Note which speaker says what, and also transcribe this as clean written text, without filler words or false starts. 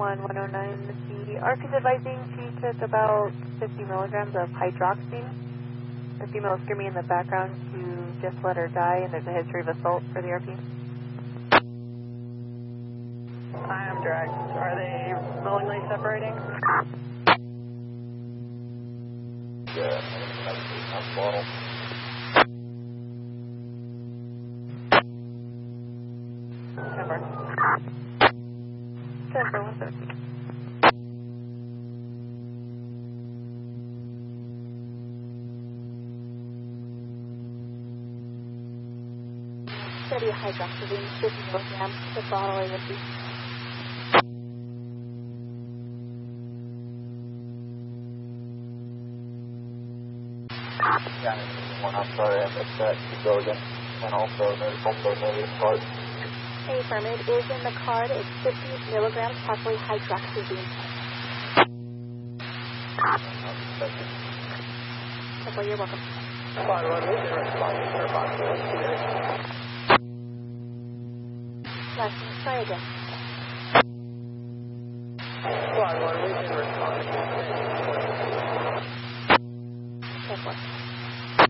Speaker 1: 109. The ARC is advising she took about 50 milligrams of hydroxine. The female is screaming in the background to just let her die, and there's a history of assault for the RP. I am dragged. Are they willingly separating?
Speaker 2: Yeah, I'm bottle.
Speaker 1: Cover. 170. Steady hydroxyzine, 50 milligrams, the bottle is empty.
Speaker 2: Yeah, I'm sorry I missed that. You go again. And also, there's also maybe a card.
Speaker 1: Affirm, it is in the card. It's 50 milligrams, possibly hydroxyzine.
Speaker 2: Thank you.
Speaker 1: Okay, you're welcome.
Speaker 2: 5-1, we can respond to your box.
Speaker 1: Last one, try again.